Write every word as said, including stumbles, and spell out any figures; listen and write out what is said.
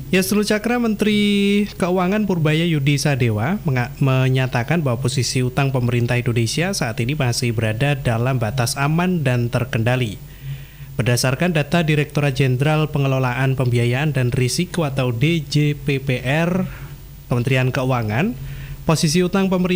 Ya, Selu Cakra Menteri Keuangan Purbaya Yudi Sadewa menga- menyatakan bahwa posisi utang pemerintah Indonesia saat ini masih berada dalam batas aman dan terkendali. Berdasarkan data Direktorat Jenderal Pengelolaan Pembiayaan dan Risiko atau D J P P R Kementerian Keuangan, posisi utang pemerintah